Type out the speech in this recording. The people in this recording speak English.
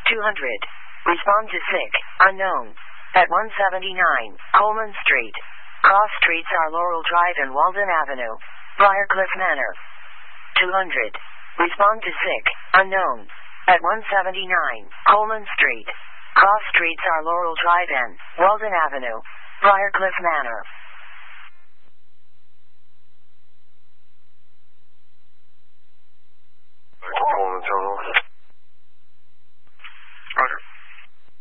200. Respond to sick, unknown. At 179, Coleman Street. Cross streets are Laurel Drive and Walden Avenue. Briarcliff Manor. 200. Respond to sick, unknown. At 179, Coleman Street. Cross streets are Laurel Drive and Walden Avenue. Briarcliff Manor. Coleman Terminal.